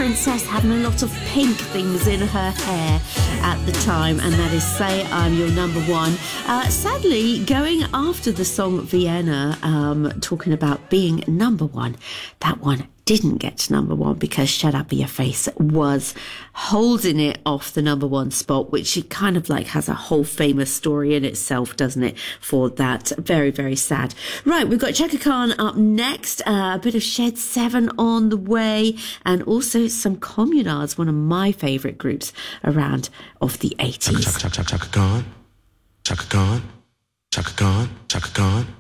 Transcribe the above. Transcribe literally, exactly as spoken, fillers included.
princess having a lot of pink things in her hair at the time, and that is Say I'm Your Number One. Uh, sadly, going after the song Vienna, um, talking about being number one, that one didn't get to number one because Shut Up Your Face was holding it off the number one spot, which it kind of like has a whole famous story in itself, doesn't it, for that. Very, very sad. Right, we've got Chaka Khan up next, uh, a bit of Shed seven on the way, and also some Communards, one of my favourite groups around of the eighties. Chaka, Chaka, Chaka, Chaka Khan, Chaka Khan, Chaka Khan, Chaka Khan.